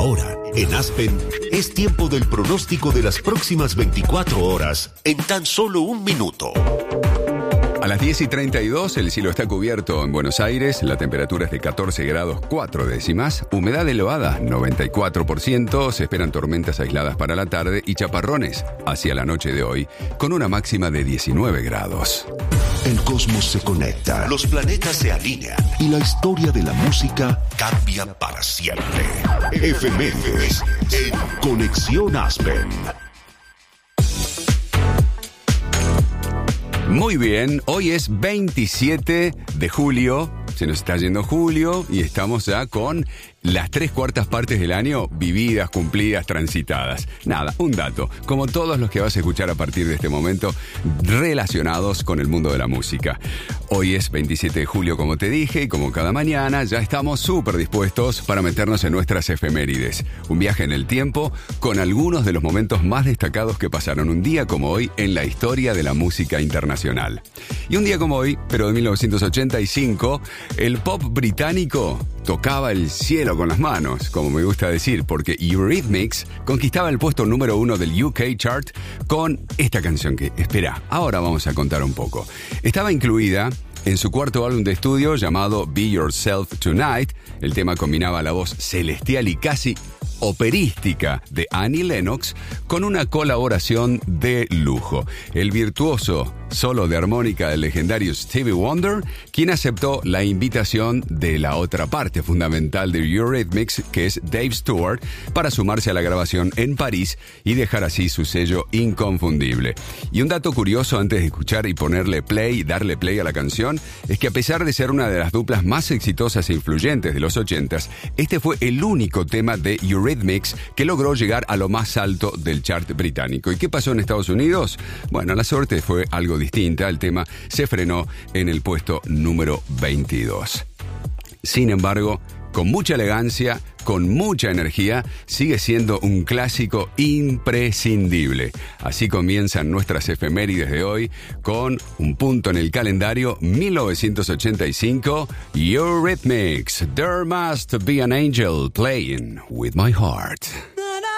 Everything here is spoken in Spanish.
Ahora, en Aspen, es tiempo del pronóstico de las próximas 24 horas en tan solo un minuto. A las 10:32 el cielo está cubierto en Buenos Aires, la temperatura es de 14 grados 4 décimas, humedad elevada 94%, se esperan tormentas aisladas para la tarde y chaparrones hacia la noche de hoy, con una máxima de 19 grados. El cosmos se conecta, los planetas se alinean y la historia de la música cambia para siempre. Efemérides en Conexión Aspen. Muy bien, hoy es 27 de julio, se nos está yendo julio y estamos ya con las 3/4 partes del año vividas, cumplidas, transitadas. Nada, un dato, como todos los que vas a escuchar a partir de este momento, relacionados con el mundo de la música. Hoy es 27 de julio, como te dije, y como cada mañana, ya estamos súper dispuestos para meternos en nuestras efemérides. Un viaje en el tiempo con algunos de los momentos más destacados que pasaron un día como hoy en la historia de la música internacional. Y un día como hoy, pero de 1985, el pop británico tocaba el cielo con las manos, como me gusta decir, porque Eurythmics conquistaba el puesto número 1 del UK Chart con esta canción que, espera, ahora vamos a contar un poco. Estaba incluida en su cuarto álbum de estudio llamado Be Yourself Tonight. El tema combinaba la voz celestial y casi operística de Annie Lennox con una colaboración de lujo. El virtuoso solo de armónica del legendario Stevie Wonder, quien aceptó la invitación de la otra parte fundamental de Eurythmics, que es Dave Stewart, para sumarse a la grabación en París y dejar así su sello inconfundible. Y un dato curioso antes de escuchar y darle play a la canción, es que a pesar de ser una de las duplas más exitosas e influyentes de los 80s, este fue el único tema de Eurythmics que logró llegar a lo más alto del chart británico. ¿Y qué pasó en Estados Unidos? Bueno, la suerte fue algo distinta. El tema se frenó en el puesto número 22. Sin embargo, con mucha elegancia, con mucha energía, sigue siendo un clásico imprescindible. Así comienzan nuestras efemérides de hoy con un punto en el calendario, 1985, Eurythmics, There Must Be an Angel Playing With My Heart.